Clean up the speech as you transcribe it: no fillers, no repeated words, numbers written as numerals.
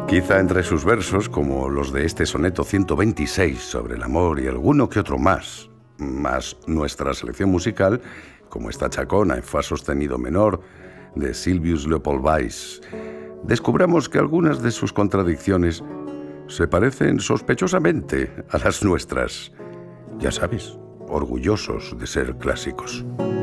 Quizá entre sus versos, como los de este soneto 126 sobre el amor y alguno que otro más nuestra selección musical, como esta chacona en fa sostenido menor de Sylvius Leopold Weiss, descubramos que algunas de sus contradicciones se parecen sospechosamente a las nuestras. Ya sabes, orgullosos de ser clásicos.